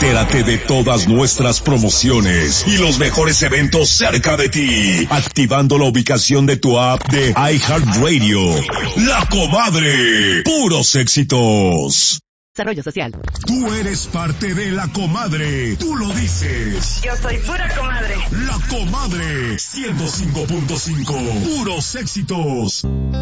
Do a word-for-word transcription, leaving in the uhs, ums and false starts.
Entérate de todas nuestras promociones y los mejores eventos cerca de ti, activando la ubicación de tu app de iHeartRadio. La Comadre, puros éxitos. Desarrollo Social. Tú eres parte de La Comadre, tú lo dices. Yo soy pura comadre. La Comadre, ciento cinco punto cinco, puros éxitos.